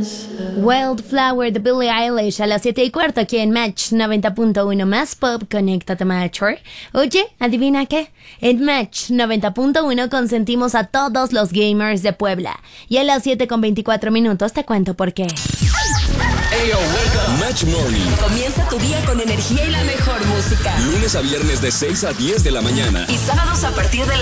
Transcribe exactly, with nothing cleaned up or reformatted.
Wildflower de Billie Eilish a las siete y cuarto aquí en Match noventa punto uno más pop. Conéctate, Matcher. Oye, ¿adivina qué? En Match noventa punto uno consentimos a todos los gamers de Puebla. Y a las siete con veinticuatro minutos te cuento por qué. Ayo, wake up. Match Morning. Comienza tu día con energía y la mejor música. Lunes a viernes de seis a diez de la mañana. Y sábados a partir de